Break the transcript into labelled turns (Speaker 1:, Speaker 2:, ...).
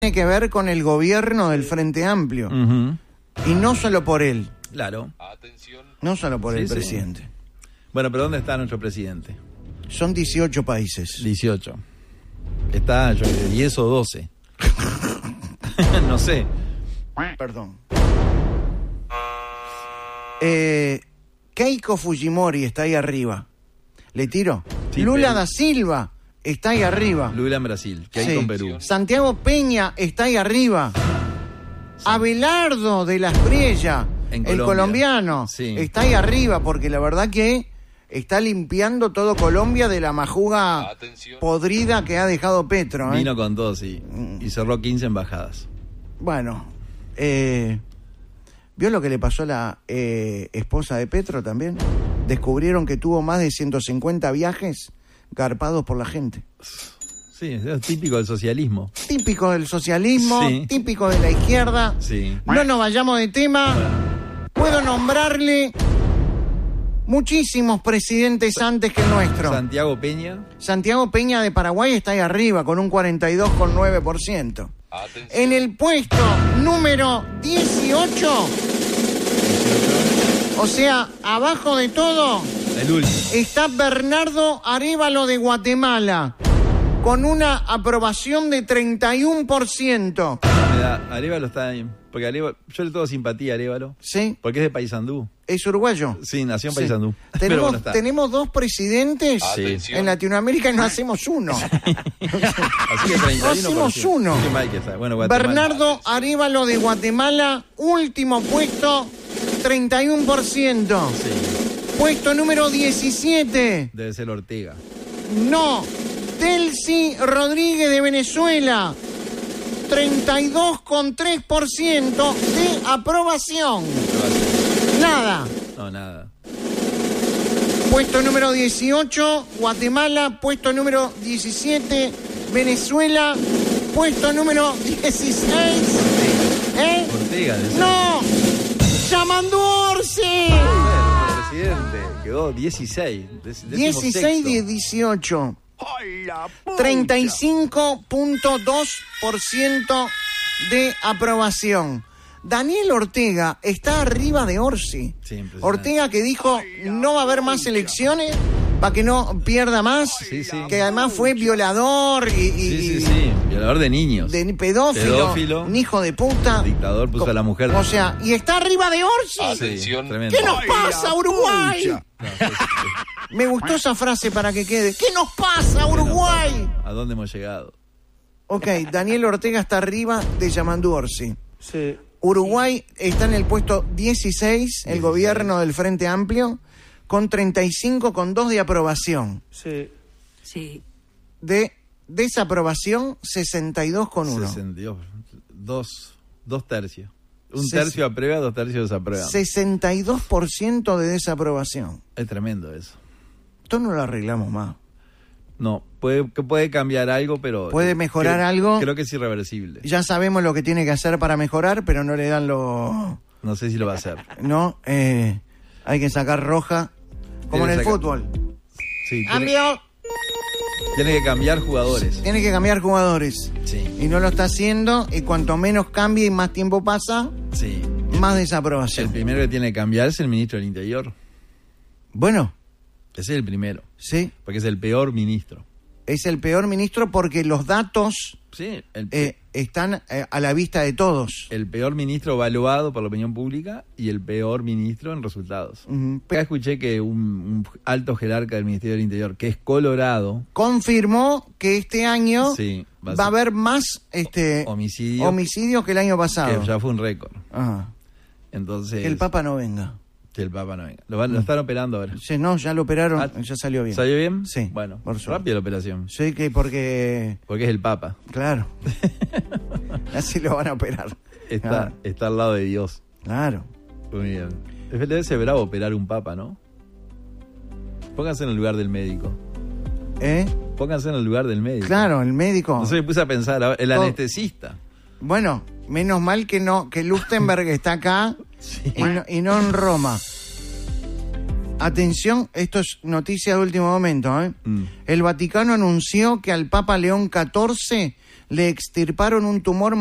Speaker 1: tiene que ver con el gobierno del Frente Amplio.
Speaker 2: Uh-huh.
Speaker 1: Y no solo por él.
Speaker 2: Claro.
Speaker 1: No solo por el
Speaker 2: Sí.
Speaker 1: presidente.
Speaker 2: Bueno, pero ¿dónde está nuestro presidente?
Speaker 1: Son 18 países.
Speaker 2: 18. Está, yo creo, 10 o 12. No sé.
Speaker 1: Perdón. Keiko Fujimori está ahí arriba. ¿Le tiro?
Speaker 2: Sí,
Speaker 1: Lula
Speaker 2: pero-
Speaker 1: da Silva está ahí arriba.
Speaker 2: Lula en Brasil, que hay
Speaker 1: Sí.
Speaker 2: con Perú.
Speaker 1: Santiago Peña está ahí arriba. Abelardo de la Espriella,
Speaker 2: En
Speaker 1: el
Speaker 2: Colombia.
Speaker 1: colombiano,
Speaker 2: Sí.
Speaker 1: está ahí arriba porque la verdad que está limpiando todo Colombia de la majuga podrida que ha dejado Petro.
Speaker 2: Vino con todo, sí. Y cerró 15 embajadas.
Speaker 1: Bueno, ¿vio lo que le pasó a la esposa de Petro también? Descubrieron que tuvo más de 150 viajes garpados por la gente.
Speaker 2: Sí, es típico del socialismo.
Speaker 1: Típico del socialismo,
Speaker 2: Sí.
Speaker 1: típico de la izquierda.
Speaker 2: Sí.
Speaker 1: No nos vayamos de tema. Puedo nombrarle muchísimos presidentes antes que el nuestro.
Speaker 2: Santiago Peña.
Speaker 1: Santiago Peña de Paraguay está ahí arriba con un 42,9%. En el puesto número 18, o sea, abajo de todo,
Speaker 2: El último.
Speaker 1: está Bernardo Arévalo de Guatemala, con una aprobación de 31%.
Speaker 2: Me da, Arévalo está ahí. Porque Arévalo, yo le tengo simpatía a Arévalo.
Speaker 1: ¿Sí?
Speaker 2: Porque es de Paysandú.
Speaker 1: ¿Es uruguayo?
Speaker 2: Sí, nació en
Speaker 1: Sí.
Speaker 2: Paysandú. Pero
Speaker 1: Tenemos,
Speaker 2: bueno, está.
Speaker 1: tenemos dos presidentes
Speaker 2: Sí.
Speaker 1: en Latinoamérica y no hacemos uno.
Speaker 2: Así que 31%.
Speaker 1: Hacemos uno.
Speaker 2: Qué mal que está. Bueno, Guatemala.
Speaker 1: Bernardo Arévalo de Guatemala, último puesto, 31%.
Speaker 2: Sí,
Speaker 1: Puesto número 17.
Speaker 2: debe ser Ortega.
Speaker 1: No. Delcy Rodríguez de Venezuela, 32,3% de aprobación. Nada.
Speaker 2: No, nada.
Speaker 1: Puesto número 18, Guatemala. Puesto número 17, Venezuela. Puesto número 16. ¿Eh?
Speaker 2: Ortega, debe ser.
Speaker 1: ¡No! ¡Yamandu Orsi!
Speaker 2: Presidente. Quedó 16.
Speaker 1: 16 de 18. 35,2% de aprobación. Daniel Ortega está arriba de Orsi.
Speaker 2: Sí, impresionante.
Speaker 1: Ortega que dijo no va a haber más elecciones para que no pierda más.
Speaker 2: Sí, sí.
Speaker 1: Que además fue violador
Speaker 2: Sí. Violador de niños.
Speaker 1: de pedófilo, un hijo de puta.
Speaker 2: Dictador, puso a la mujer.
Speaker 1: O sea, y está arriba de Orsi.
Speaker 2: Sí, tremendo.
Speaker 1: ¿Qué nos pasa, Uruguay?
Speaker 2: No, sí.
Speaker 1: Me gustó esa frase para que quede. ¿Qué nos pasa, Uruguay?
Speaker 2: ¿A dónde hemos llegado?
Speaker 1: Ok, Daniel Ortega está arriba de Yamandu Orsi.
Speaker 3: Sí.
Speaker 1: Uruguay está en el puesto 16, el
Speaker 2: 16.
Speaker 1: gobierno del Frente Amplio, con 35,2 de aprobación.
Speaker 3: Sí.
Speaker 4: Sí.
Speaker 1: De desaprobación, 62,1.
Speaker 2: 62. Dos tercios. Un
Speaker 1: Sí,
Speaker 2: tercio aprueba, 2 tercios desaprueba.
Speaker 1: 62% de desaprobación.
Speaker 2: Es tremendo eso.
Speaker 1: Esto no lo arreglamos más.
Speaker 2: No, puede cambiar algo, pero...
Speaker 1: ¿Puede mejorar algo?
Speaker 2: Creo que es irreversible.
Speaker 1: Ya sabemos lo que tiene que hacer para mejorar, pero no le dan lo...
Speaker 2: No sé si lo va a hacer.
Speaker 1: No, hay que sacar roja, como en
Speaker 2: Tiene
Speaker 1: el
Speaker 2: que sacar-
Speaker 1: fútbol.
Speaker 2: Sí,
Speaker 1: ¡Cambio!
Speaker 2: tiene que cambiar jugadores.
Speaker 1: Tiene que cambiar jugadores.
Speaker 2: Sí,
Speaker 1: Y no lo está haciendo, y cuanto menos cambie y más tiempo pasa,
Speaker 2: sí.
Speaker 1: más
Speaker 2: El
Speaker 1: desaprobación.
Speaker 2: primero que tiene que cambiar es el ministro del Interior.
Speaker 1: Bueno,
Speaker 2: Ese es el primero,
Speaker 1: sí,
Speaker 2: porque es el peor ministro.
Speaker 1: es el peor ministro porque los datos
Speaker 2: Sí,
Speaker 1: están a la vista de todos.
Speaker 2: el peor ministro evaluado por la opinión pública y el peor ministro en resultados.
Speaker 1: Ujú.
Speaker 2: Acá escuché que un alto jerarca del Ministerio del Interior, que es colorado,
Speaker 1: Confirmó que este año
Speaker 2: sí,
Speaker 1: va a haber más homicidios que el año pasado.
Speaker 2: que ya fue un récord.
Speaker 1: Ajá.
Speaker 2: Entonces,
Speaker 1: Que el Papa no venga.
Speaker 2: que el Papa no venga. Lo están operando ahora.
Speaker 1: Sí, no, ya lo operaron,
Speaker 2: Ah,
Speaker 1: ya salió bien.
Speaker 2: ¿Salió bien?
Speaker 1: Sí,
Speaker 2: Bueno,
Speaker 1: por suerte.
Speaker 2: rápida la operación.
Speaker 1: Sí, que porque...
Speaker 2: Porque es el Papa.
Speaker 1: Claro. Así lo van a operar.
Speaker 2: Está al lado de Dios.
Speaker 1: Claro.
Speaker 2: Muy bien. Debe ser bravo operar un Papa, ¿no? Pónganse en el lugar del médico.
Speaker 1: ¿Eh?
Speaker 2: Pónganse en el lugar del médico.
Speaker 1: Claro, el médico.
Speaker 2: No sé, me puse a pensar, el
Speaker 1: Todo-
Speaker 2: anestesista.
Speaker 1: Bueno, menos mal que Lustenberg está acá
Speaker 2: Sí.
Speaker 1: y no en Roma. Atención, esto es noticia de último momento, ¿eh?
Speaker 2: Mm.
Speaker 1: El Vaticano anunció que al Papa León XIV le extirparon un tumor